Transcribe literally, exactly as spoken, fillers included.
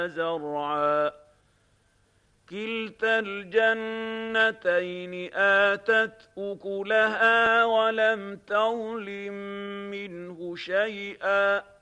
زرعا كلتا الجنتين آتت أكلها ولم تظلم منه شيئا